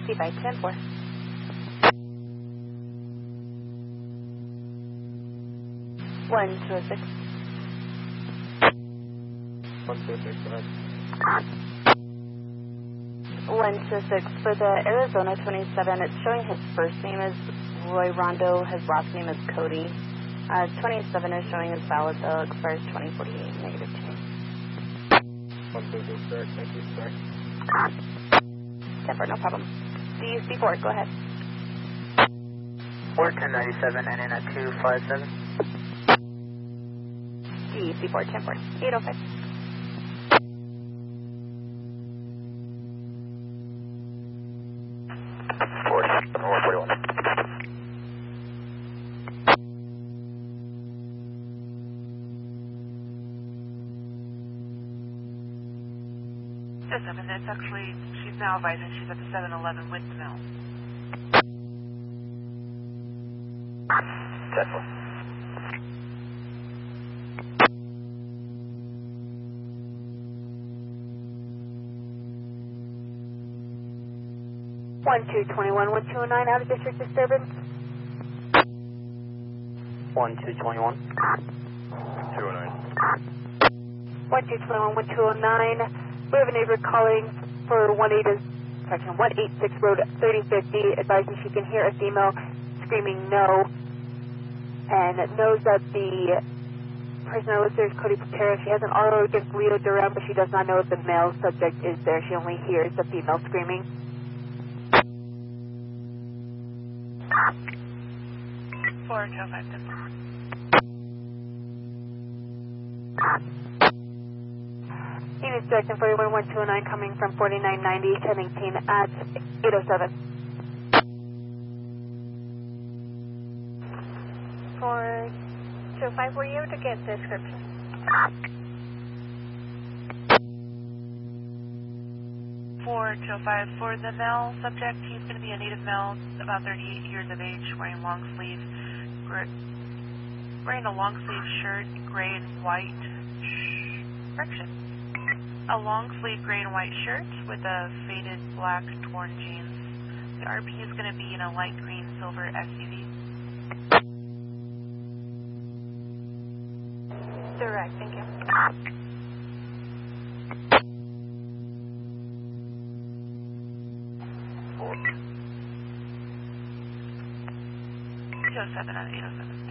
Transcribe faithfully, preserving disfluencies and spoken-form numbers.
C by ten four. one two oh six. one two six, go ahead. one two six. For the Arizona twenty-seven, it's showing his first name is Roy Rondo, his last name is Cody. Uh, twenty-seven is showing his valid though, expires twenty forty-eight, negative two. one two six, correct, thank you, sorry. ten four, no problem. D C four, go ahead. four ten ninety-seven, and in at two five seven. D C four, ten four, eight oh five. four, one forty-one. Yes, I mean, it's actually, she's now advising she's at the seven eleven with the mill. ten four. one two two one, one two oh nine, out of district disturbance. one two two one. two oh nine. one two two one, one two oh nine. We have a neighbor calling for one eight, section one eighty-six Road thirty fifty, advising she can hear a female screaming no, and knows that the person that lives there is Cody Patera. She has an R O against Leo Duran, but she does not know if the male subject is there. She only hears the female screaming. four two five ten. Unit section forty-one one two oh nine coming from forty-nine ninety, ten eighteen at eight oh seven. four two five, were you able to get the description? four two five, for the male subject, he's going to be a native male, about thirty-eight years of age, wearing long sleeve, wearing a long sleeve shirt, gray and white, sh correction, a long sleeve gray and white shirt with a faded black torn jeans. The R P is going to be in a light green silver S U V. Direct, thank you. two oh seven at eight oh seven.